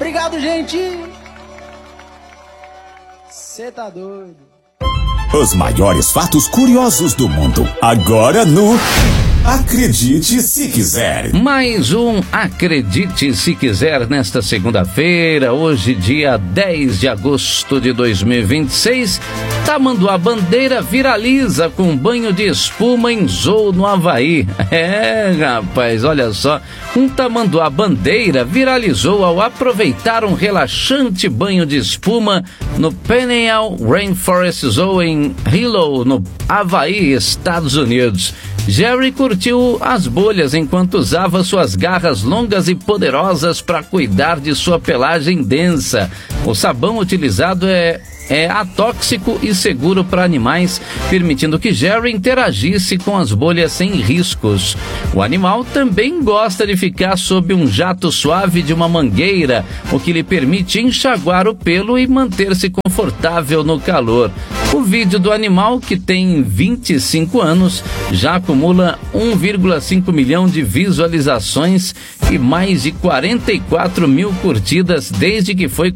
Obrigado, gente! Cê tá doido. Os maiores fatos curiosos do mundo, agora no Acredite Se Quiser. Mais um Acredite Se Quiser nesta segunda-feira, hoje dia 10 de agosto de 2026. Tamanduá-Bandeira viraliza com banho de espuma em zoo no Havaí. Rapaz, olha só, um Tamanduá-Bandeira viralizou ao aproveitar um relaxante banho de espuma no Peneal Rainforest Zoo em Hilo, no Havaí, Estados Unidos. Jerry curtiu as bolhas enquanto usava suas garras longas e poderosas para cuidar de sua pelagem densa. O sabão utilizado é atóxico e seguro para animais, permitindo que Jerry interagisse com as bolhas sem riscos. O animal também gosta de ficar sob um jato suave de uma mangueira, o que lhe permite enxaguar o pelo e manter-se confortável no calor. O vídeo do animal, que tem 25 anos, já acumula 1,5 milhão de visualizações e mais de 44 mil curtidas desde que foi